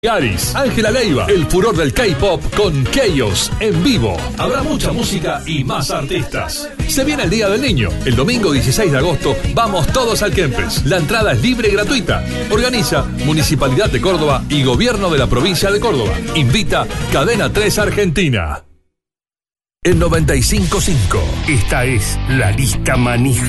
Garis, Ángela Leiva, el furor del K-pop con Chaos en vivo. Habrá mucha música y más artistas. Se viene el Día del Niño. El domingo 16 de agosto vamos todos al Kempes. La entrada es libre y gratuita. Organiza Municipalidad de Córdoba y Gobierno de la Provincia de Córdoba. Invita Cadena 3 Argentina. En 95.5. Esta es la lista manija.